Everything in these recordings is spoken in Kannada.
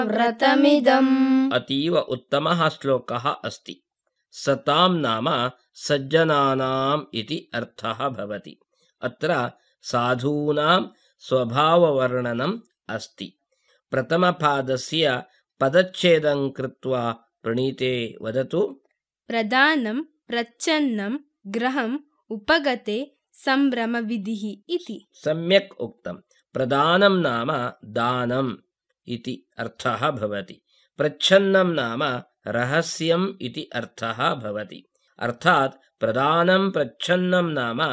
ವ್ರತಮಿದಂ. ಅತೀವ ಉತ್ತಮಃ ಶ್ಲೋಕಃ ಅಸ್ತಿ. ಸತಾಂ ನಾಮ ಸಜ್ಜನಾನಾಂ ಇತಿ ಅರ್ಥಃ ಭವತಿ. ಅತ್ರ ಸಾಧೂನಾಂ ಸ್ವಭಾವವರ್ಣನಂ ಅಸ್ತಿ. ಪ್ರಥಮಪಾದಸ್ಯ ಪದಚ್ಛೇದಂ ಕೃತ್ವಾ ಪ್ರಣೀತೆ ವದತು. ಪ್ರದಾನಂ ಪ್ರಚ್ಛನ್ನಂ ಗ್ರಹಂ ಉಪಗತೆ ಸಂಭ್ರಮ ವಿಧಿಃ ಇತಿ. ಸಮ್ಯಕ್ ಉಕ್ತಂ. ಪ್ರದಾನಂ ನಾಮ ದಾನಂ ಇತಿ ಅರ್ಥಃ ಭವತಿ. ಪ್ರಚ್ಛನ್ನಂ ನಾಮ ರಹಸ್ಯಂ ಇತಿ ಅರ್ಥಃ ಭವತಿ. ಅರ್ಥಾತ್ ಪ್ರದಾನಂ ಪ್ರಚ್ಛನ್ನಂ ನಾಮ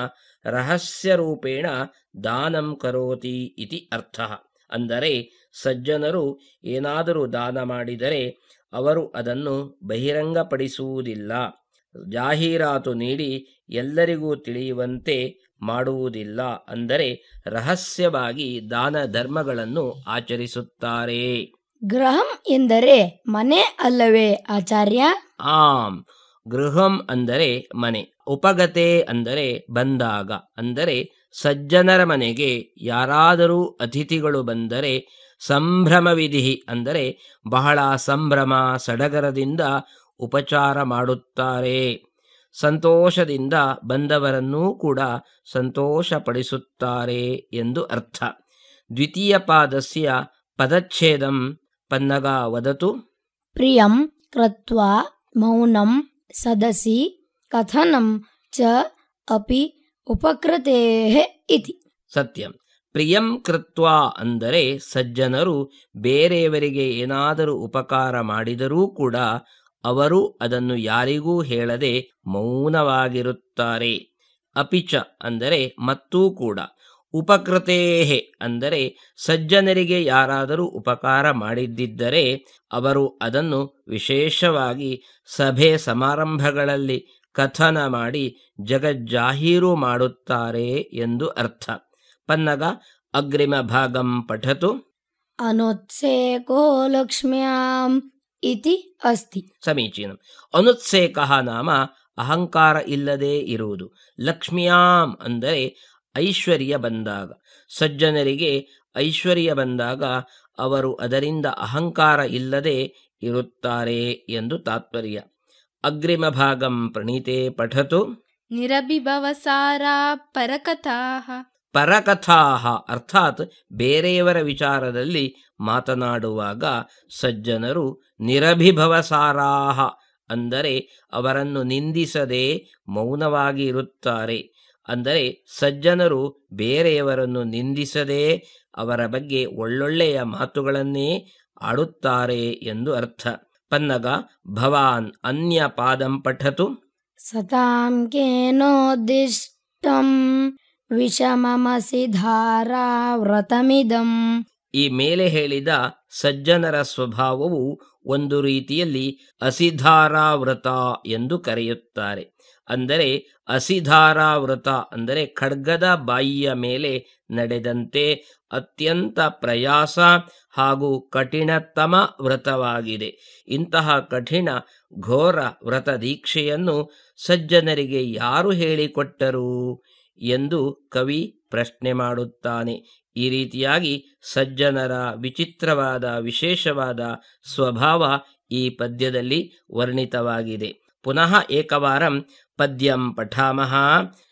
ರಹಸ್ಯರೂಪೇಣ ದಾನಂ ಕರೋತಿ ಇತಿ ಅರ್ಥಃ. ಅಂದರೆ ಸಜ್ಜನರು ಏನಾದರೂ ದಾನ ಮಾಡಿದರೆ ಅವರು ಅದನ್ನು ಬಹಿರಂಗಪಡಿಸುವುದಿಲ್ಲ, ಜಾಹೀರಾತು ನೀಡಿ ಎಲ್ಲರಿಗೂ ತಿಳಿಯುವಂತೆ ಮಾಡುವುದಿಲ್ಲ. ಅಂದರೆ ರಹಸ್ಯವಾಗಿ ದಾನ ಧರ್ಮಗಳನ್ನು ಆಚರಿಸುತ್ತಾರೆ. ಗೃಹಂ ಎಂದರೆ ಮನೆ ಅಲ್ಲವೇ ಆಚಾರ್ಯ? ಆಂ, ಗೃಹಂ ಅಂದರೆ ಮನೆ. ಉಪಗತೆ ಅಂದರೆ ಬಂದಾಗ. ಅಂದರೆ ಸಜ್ಜನರ ಮನೆಗೆ ಯಾರಾದರೂ ಅತಿಥಿಗಳು ಬಂದರೆ ಸಂಭ್ರಮ ವಿಧಿ ಅಂದರೆ ಬಹಳ ಸಂಭ್ರಮ ಸಡಗರದಿಂದ ಉಪಚಾರ ಮಾಡುತ್ತಾರೆ. ಸಂತೋಷದಿಂದ ಬಂದವರನ್ನೂ ಕೂಡ ಸಂತೋಷಪಡಿಸುತ್ತಾರೆ ಎಂದು ಅರ್ಥ. ದ್ವಿತೀಯ ಪಾದಸ್ಯ ಪದಚ್ಛೇದಂ ಪನ್ನಗ ವದತು. ಪ್ರಿಯಂ ಕೃತ್ವಾ ಮೌನಂ ಸದಸಿ ಕಥನಂ ಚ ಅಪಿ ಉಪಕೃತೇಃ ಇತಿ. ಸತ್ಯಂ. ಪ್ರಿಯಂ ಕೃತ್ವಾ ಅಂದರೆ ಸಜ್ಜನರು ಬೇರೆಯವರಿಗೆ ಏನಾದರೂ ಉಪಕಾರ ಮಾಡಿದರೂ ಕೂಡ ಅವರು ಅದನ್ನು ಯಾರಿಗೂ ಹೇಳದೆ ಮೌನವಾಗಿರುತ್ತಾರೆ. ಅಪಿಚ ಅಂದರೆ ಮತ್ತೂ ಕೂಡ. ಉಪಕೃತೇಹೆ ಅಂದರೆ ಸಜ್ಜನರಿಗೆ ಯಾರಾದರೂ ಉಪಕಾರ ಮಾಡಿದ್ದಿದ್ದರೆ ಅವರು ಅದನ್ನು ವಿಶೇಷವಾಗಿ ಸಭೆ ಸಮಾರಂಭಗಳಲ್ಲಿ ಕಥನ ಮಾಡಿ ಜಗಜ್ಜಾಹೀರು ಮಾಡುತ್ತಾರೆ ಎಂದು ಅರ್ಥ. ಪನ್ನಗ ಅಗ್ರಿಮ ಭಾಗಂ ಪಠತು. ಅನುತ್ಸೇಕೋ ಲಕ್ಷ್ಮ್ಯಾಂ ಇತಿ ಅಸ್ತಿ. ಸಮೀಚೀನಂ. ಅನುತ್ಸೇಕಃ ನಾಮ ಅಹಂಕಾರ ಇಲ್ಲದೆ ಇರುವುದು. ಲಕ್ಷ್ಮ್ಯಾಂ ಅಂದರೆ ಐಶ್ವರ್ಯ ಬಂದಾಗ. ಸಜ್ಜನರಿಗೆ ಐಶ್ವರ್ಯ ಬಂದಾಗ ಅವರು ಅದರಿಂದ ಅಹಂಕಾರ ಇಲ್ಲದೆ ಇರುತ್ತಾರೆ ಎಂದು ತಾತ್ಪರ್ಯ. ಅಗ್ರಿಮ ಭಾಗಂ ಪ್ರಣೀತೆ ಪಠತು. ನಿರಭಿಭವಸಾರಾ ಪರಕಥಾಃ. ಪರಕಥಾಃ ಅರ್ಥಾತ್ ಬೇರೆಯವರ ವಿಚಾರದಲ್ಲಿ ಮಾತನಾಡುವಾಗ ಸಜ್ಜನರು ನಿರಭಿಭವಸಾರಾಃ ಅಂದರೆ ಅವರನ್ನು ನಿಂದಿಸದೆ ಮೌನವಾಗಿ ಇರುತ್ತಾರೆ. ಅಂದರೆ ಸಜ್ಜನರು ಬೇರೆಯವರನ್ನು ನಿಂದಿಸದೆ ಅವರ ಬಗ್ಗೆ ಒಳ್ಳೊಳ್ಳೆಯ ಮಾತುಗಳನ್ನೇ ಆಡುತ್ತಾರೆ ಎಂದು ಅರ್ಥ. ಪನ್ನಗ ಭವಾನ್ ಅನ್ಯ ಪಾದಂ ಪಠತು. ಸತಾಂ ಕೇನೋದಿಷ್ಟಂ ವಿಷಮಮಸಿ ಧಾರಾ ವ್ರತಮಿದಂ. ಈ ಮೇಲೆ ಹೇಳಿದ ಸಜ್ಜನರ ಸ್ವಭಾವವು ಒಂದು ರೀತಿಯಲ್ಲಿ ಅಸಿಧಾರಾವ್ರತ ಎಂದು ಕರೆಯುತ್ತಾರೆ. ಅಂದರೆ ಅಸಿಧಾರಾವ್ರತ ಅಂದರೆ ಖಡ್ಗದ ಬಾಯಿಯ ಮೇಲೆ ನಡೆದಂತೆ ಅತ್ಯಂತ ಪ್ರಯಾಸ ಹಾಗೂ ಕಠಿಣತಮ ವ್ರತವಾಗಿದೆ. ಇಂತಹ ಕಠಿಣ ಘೋರ ವ್ರತ ದೀಕ್ಷೆಯನ್ನು ಸಜ್ಜನರಿಗೆ ಯಾರು ಹೇಳಿಕೊಟ್ಟರು ಎಂದು ಕವಿ ಪ್ರಶ್ನೆ ಮಾಡುತ್ತಾನೆ. ಈ ರೀತಿಯಾಗಿ ಸಜ್ಜನರ ವಿಚಿತ್ರವಾದ ವಿಶೇಷವಾದ ಸ್ವಭಾವ ಈ ಪದ್ಯದಲ್ಲಿ ವರ್ಣಿತವಾಗಿದೆ. ಪುನಃ ಏಕವಾರಂ ಪದ್ಯಂ ಪಠಾಮಃ.